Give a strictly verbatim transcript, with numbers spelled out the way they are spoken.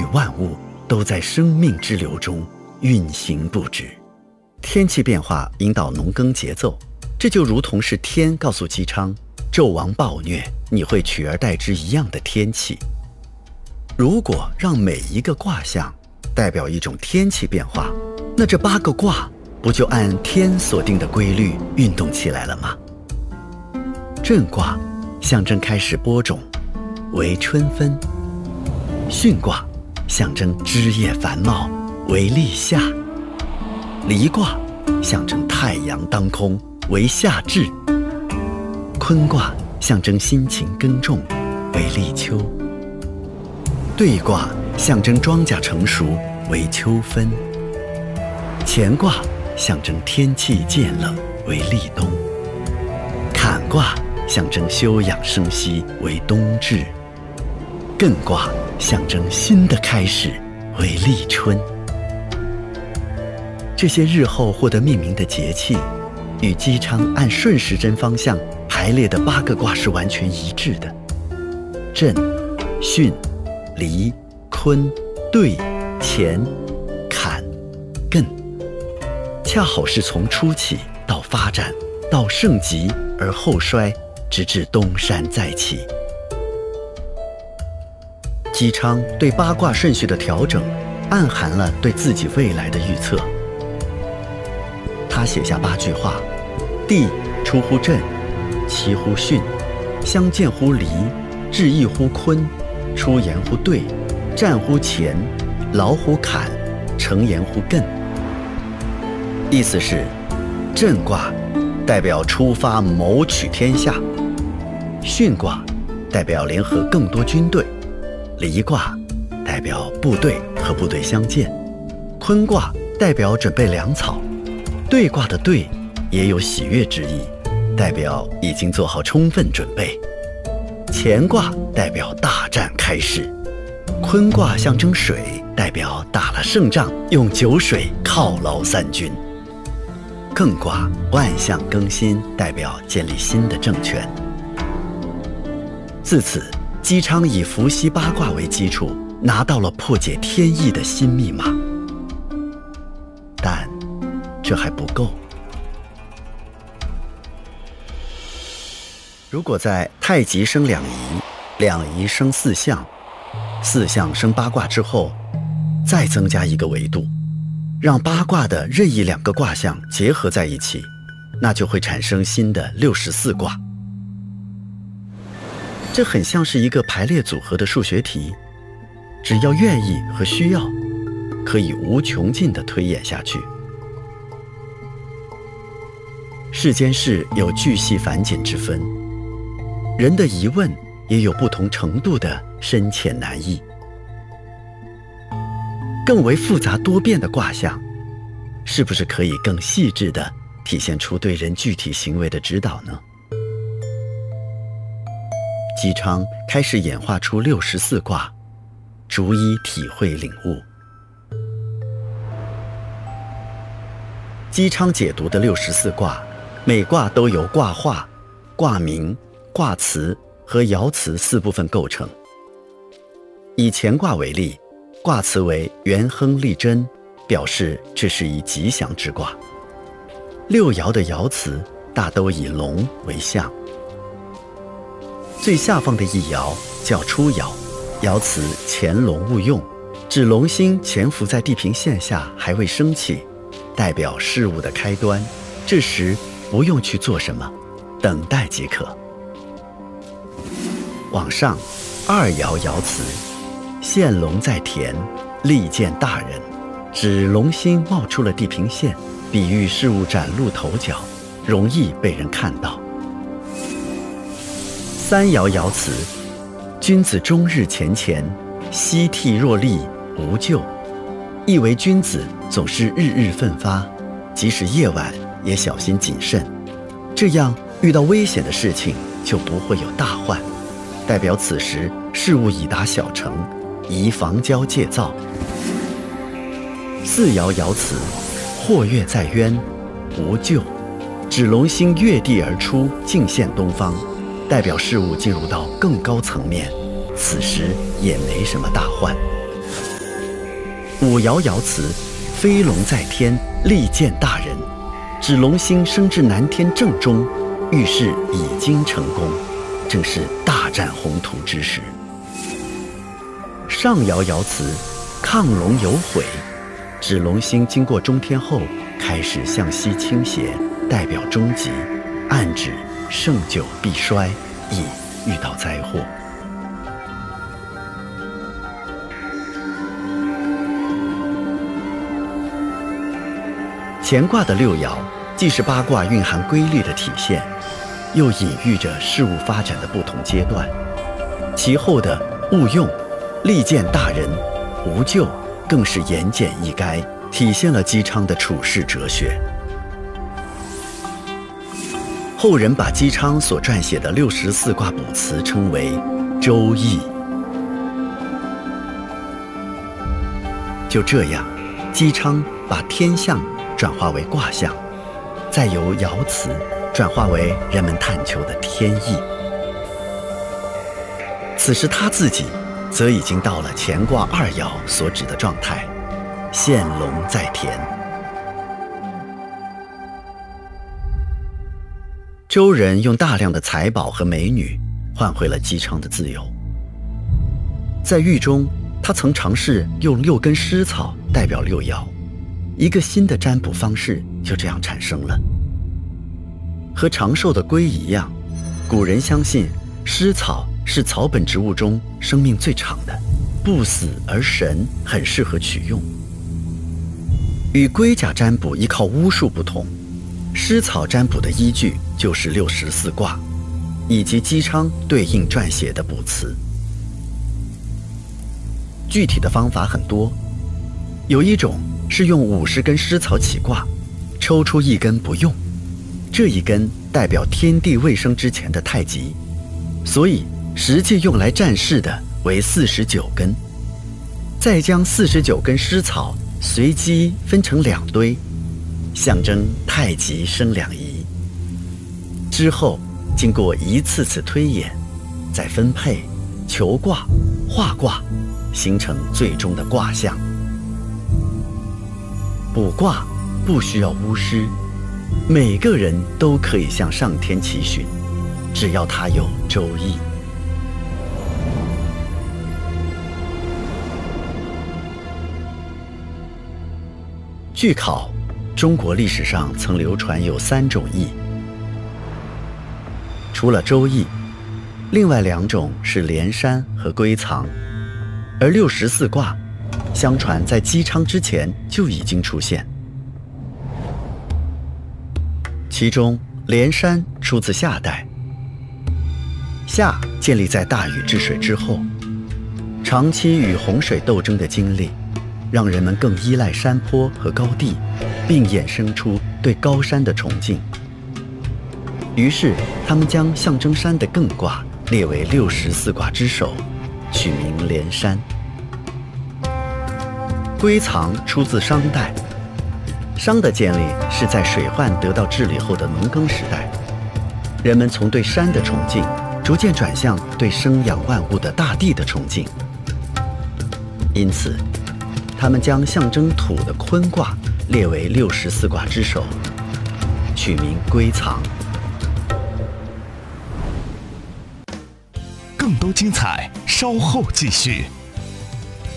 万物都在生命之流中运行不止。天气变化引导农耕节奏，这就如同是天告诉姬昌，纣王暴虐，你会取而代之一样的天气。如果让每一个卦象代表一种天气变化，那这八个卦不就按天所定的规律运动起来了吗？震卦象征开始播种，为春分；巽卦象征枝叶繁茂，为立夏；离卦象征太阳当空，为夏至；坤卦象征辛勤耕种，为立秋；兑卦象征庄稼成熟，为秋分；乾卦象征天气渐冷，为立冬；坎卦象征休养生息，为冬至；艮卦象征新的开始，为立春。这些日后获得命名的节气，与姬昌按顺时针方向排列的八个卦是完全一致的。震、巽、离、坤、兑、乾、坎、艮，恰好是从初起到发展，到盛极而后衰，直至东山再起。姬昌对八卦顺序的调整，暗含了对自己未来的预测。他写下八句话：地出乎震，其乎巽，相见乎离，至义乎坤，出言乎兑，战乎乾，劳乎坎，成言乎艮。意思是，震卦代表出发谋取天下，巽卦代表联合更多军队，离卦代表部队和部队相见，坤卦代表准备粮草，兑卦的兑也有喜悦之意，代表已经做好充分准备。乾卦代表大战开始，坤卦象征水，代表打了胜仗，用酒水犒劳三军。艮卦万象更新，代表建立新的政权。自此，姬昌以伏羲八卦为基础，拿到了破解天意的新密码。但这还不够。如果在太极生两仪，两仪生四象，四象生八卦之后，再增加一个维度，让八卦的任意两个卦象结合在一起，那就会产生新的六十四卦。这很像是一个排列组合的数学题，只要愿意和需要，可以无穷尽地推演下去。世间事有巨细繁简之分，人的疑问也有不同程度的深浅难易。更为复杂多变的卦象，是不是可以更细致地体现出对人具体行为的指导呢？姬昌开始演化出六十四卦，逐一体会领悟。姬昌解读的六十四卦，每卦都由卦画、卦名、卦辞和爻辞四部分构成。以乾卦为例，卦辞为元亨利贞，表示这是一吉祥之卦。六爻的爻辞大都以龙为象。最下方的一爻叫初爻，爻辞潜龙勿用，指龙星潜伏在地平线下还未升起，代表事物的开端，这时不用去做什么，等待即可。往上，二爻爻辞现龙在田，利见大人，指龙星冒出了地平线，比喻事物崭露头角，容易被人看到。三爻爻辞君子终日乾乾，夕惕若厉，无咎，意为君子总是日日奋发，即使夜晚也小心谨慎，这样遇到危险的事情就不会有大患，代表此时事物已达小成，宜防骄戒躁。四爻爻辞或跃在渊，无咎，指龙星跃地而出，径现东方，代表事物进入到更高层面，此时也没什么大患。 五爻爻辞：飞龙在天，利见大人，指龙星升至南天正中，预示已经成功，正是大展宏图之时。上爻爻辞：亢龙有悔，指龙星经过中天后开始向西倾斜，代表终极，暗指盛久必衰，已遇到灾祸。乾卦的六爻既是八卦蕴含规律的体现，又隐喻着事物发展的不同阶段。其后的勿用、利见大人、无咎更是言简意赅，体现了姬昌的处世哲学。后人把姬昌所撰写的六十四卦卜辞称为《周易》。就这样，姬昌把天象转化为卦象，再由爻辞转化为人们探求的天意。此时他自己则已经到了乾卦二爻所指的状态，现龙在田。周人用大量的财宝和美女换回了姬昌的自由。在狱中，他曾尝试用六根湿草代表六爻，一个新的占卜方式就这样产生了。和长寿的龟一样，古人相信湿草是草本植物中生命最长的，不死而神，很适合取用。与龟甲占卜依靠巫术不同，湿草占卜的依据就是六十四卦，以及姬昌对应撰写的卜辞。具体的方法很多，有一种是用五十根湿草起卦，抽出一根不用，这一根代表天地未生之前的太极，所以实际用来占筮的为四十九根，再将四十九根湿草随机分成两堆，象征太极生两仪。之后经过一次次推演，再分配、求卦、画卦，形成最终的卦象。卜卦不需要巫师，每个人都可以向上天祈询，只要他有周易。据考，中国历史上曾流传有三种易，除了周易，另外两种是连山和归藏，而六十四卦相传在姬昌之前就已经出现。其中连山出自夏代，夏建立在大禹治水之后，长期与洪水斗争的经历让人们更依赖山坡和高地，并衍生出对高山的崇敬。于是他们将象征山的艮卦列为六十四卦之首，取名连山。归藏出自商代，商的建立是在水患得到治理后的农耕时代，人们从对山的崇敬逐渐转向对生养万物的大地的崇敬，因此他们将象征土的坤卦列为六十四卦之首，取名归藏。 更多精彩，稍后继续。